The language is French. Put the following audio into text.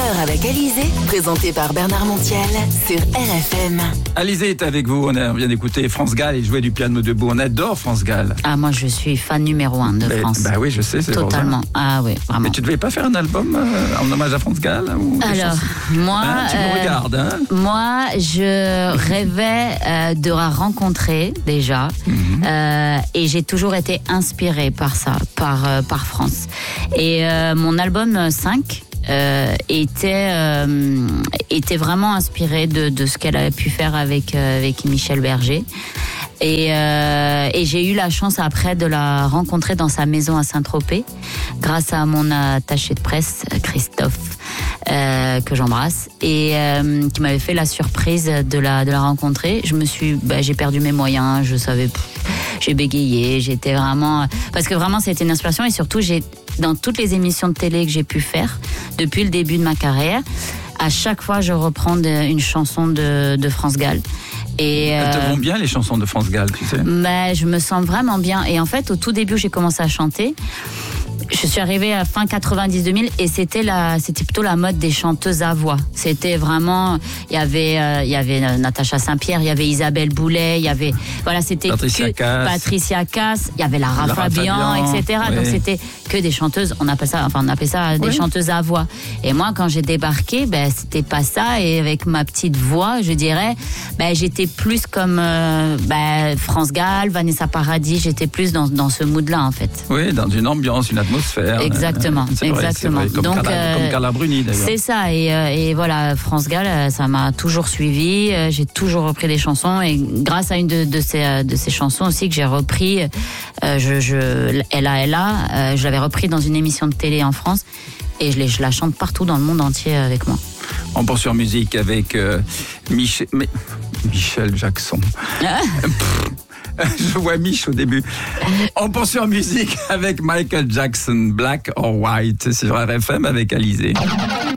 l'heure avec Alizé, présenté par Bernard Montiel sur RFM. Alizé est avec vous, on vient d'écouter France Gall et jouer du piano debout. On adore France Gall. Ah, moi je suis fan numéro 1 de France. Bah oui, je sais, c'est totalement. Ah oui, vraiment. Mais tu devais pas faire un album en hommage à France Gall ou Alors, moi... tu me regardes, hein? Moi, je rêvais de la rencontrer déjà. Et j'ai toujours été inspirée par ça, par France. Et mon album 5... était vraiment inspiré de ce qu'elle avait pu faire avec Michel Berger. Et j'ai eu la chance après de la rencontrer dans sa maison à Saint-Tropez, grâce à mon attaché de presse, Christophe, que j'embrasse, et qui m'avait fait la surprise de la rencontrer. J'ai perdu mes moyens, j'ai bégayé, j'étais vraiment... Parce que vraiment, c'était une inspiration, et surtout, dans toutes les émissions de télé que j'ai pu faire, depuis le début de ma carrière, à chaque fois, je reprends une chanson de France Gall. Elles te vont bien, les chansons de France Gall, tu sais? Je me sens vraiment bien. Et en fait, au tout début, j'ai commencé à chanter. Je suis arrivée à fin 90-2000 et c'était plutôt la mode des chanteuses à voix. C'était vraiment, il y avait Natacha Saint-Pierre, il y avait Isabelle Boulet, c'était Patricia Cass, il y avait Lara Fabian, etc. Oui. Donc c'était que des chanteuses, on appelait ça des chanteuses à voix. Et moi, quand j'ai débarqué, c'était pas ça, et avec ma petite voix, je dirais, j'étais plus comme France Gall, Vanessa Paradis, j'étais plus dans ce mood-là, en fait. Oui, dans une ambiance, une atmosphère. Exactement, exactement. Vrai, comme Carla Bruni d'ailleurs. C'est ça, et voilà, France Gall, ça m'a toujours suivi. J'ai toujours repris des chansons, et grâce à une de ces chansons aussi que j'ai repris, Ella, je l'avais repris dans une émission de télé en France, et je la chante partout dans le monde entier avec moi. On poursuit en musique avec Michel Jackson. Je vois Mich au début. On poursuit en musique avec Michael Jackson, Black or White. C'est sur RFM avec Alizé.